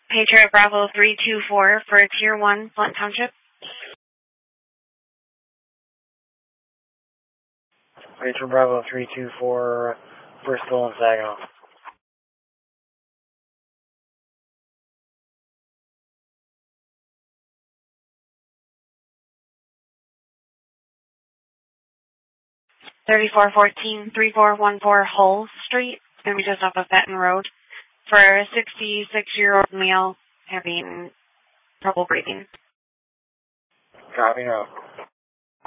Patriot Bravo 324 for Tier 1, Flint Township. Patriot Bravo 324, Bristol and Saginaw. Thirty-four 3414 Hull Street. It's going to be just off of Fenton Road for a 66-year-old male having trouble breathing. Copy now.